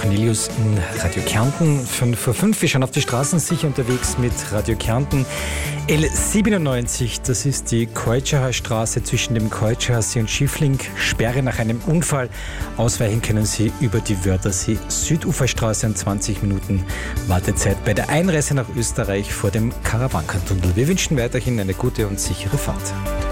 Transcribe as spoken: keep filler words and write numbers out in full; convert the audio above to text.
Cornelius in Radio Kärnten. fünf vor fünf, wir schauen auf die Straßen, sicher unterwegs mit Radio Kärnten. L siebenundneunzig, das ist die Keutscherer Straße zwischen dem Keutscherer See und Schiffling. Sperre nach einem Unfall. Ausweichen können Sie über die Wörthersee Süduferstraße und zwanzig Minuten Wartezeit bei der Einreise nach Österreich vor dem Karawankentunnel. Wir wünschen weiterhin eine gute und sichere Fahrt.